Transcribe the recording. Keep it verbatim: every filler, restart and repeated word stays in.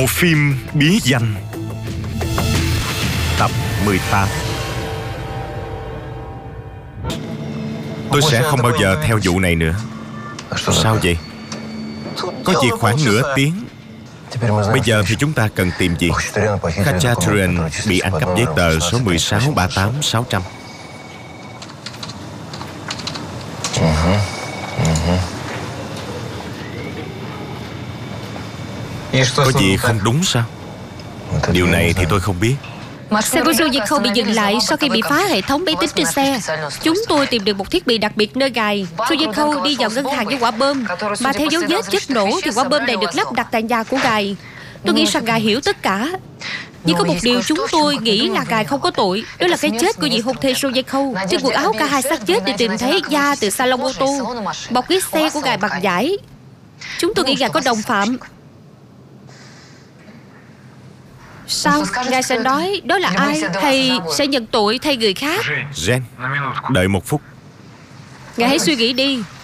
Một phim bí danh. Tập mười tám. Tôi sẽ không bao giờ theo vụ này nữa. Sao vậy? Có việc khoảng nửa tiếng. Bây giờ thì chúng ta cần tìm gì? Khachaturian bị ăn cắp giấy tờ số mười sáu ba tám sáu trăm. Có gì không đúng sao? Điều này thì tôi không biết. Xe của Sojiko bị dừng lại sau khi bị phá hệ thống máy tính trên xe. Chúng tôi tìm được một thiết bị đặc biệt nơi gài. Sojiko đi vào ngân hàng với quả bom, mà theo dấu vết chất nổ thì quả bom này được lắp đặt tại nhà của gài. Tôi nghĩ rằng gài hiểu tất cả. Nhưng có một điều chúng tôi nghĩ là gài không có tội. Đó là cái chết của vị hôn thê Sojiko. Trên quần áo cả hai xác chết để tìm thấy da từ salon ô tô, bọc chiếc xe của gài bằng vải. Chúng tôi nghĩ gài có đồng phạm. Sao? Ngài sẽ nói đó là ai? Hay sẽ nhận tội thay người khác? Jen, đợi một phút. Ngài hãy suy nghĩ đi.